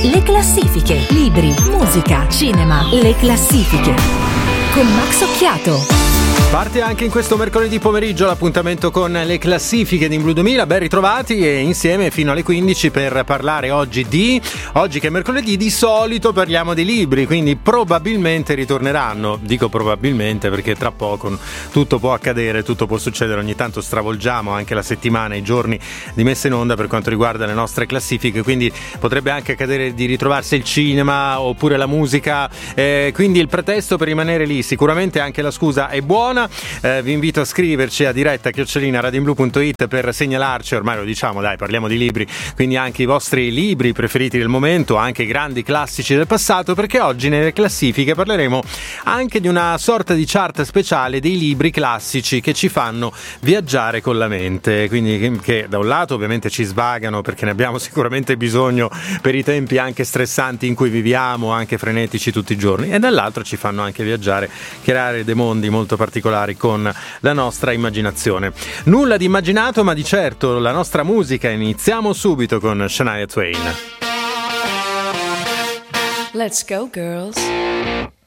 Le classifiche, libri, musica, cinema, le classifiche con Max Occhiato. Parte anche in questo mercoledì pomeriggio l'appuntamento con le classifiche di In Blu 2000, ben ritrovati e insieme fino alle 15 per parlare oggi che è mercoledì, di solito parliamo di libri, quindi probabilmente ritorneranno, dico probabilmente perché tra poco tutto può accadere, tutto può succedere, ogni tanto stravolgiamo anche la settimana, i giorni di messa in onda per quanto riguarda le nostre classifiche, quindi potrebbe anche accadere di ritrovarsi il cinema oppure la musica, quindi il pretesto per rimanere lì, sicuramente anche la scusa è buona. Vi invito a scriverci a diretta @radioinblu.it per segnalarci, ormai lo diciamo, dai, parliamo di libri, quindi anche i vostri libri preferiti del momento, anche i grandi classici del passato, perché oggi nelle classifiche parleremo anche di una sorta di chart speciale dei libri classici che ci fanno viaggiare con la mente, quindi che da un lato ovviamente ci svagano perché ne abbiamo sicuramente bisogno per i tempi anche stressanti in cui viviamo, anche frenetici tutti i giorni, e dall'altro ci fanno anche viaggiare, creare dei mondi molto particolari con la nostra immaginazione. Nulla di immaginato, ma di certo la nostra musica. Iniziamo subito con Shania Twain. Let's go, girls.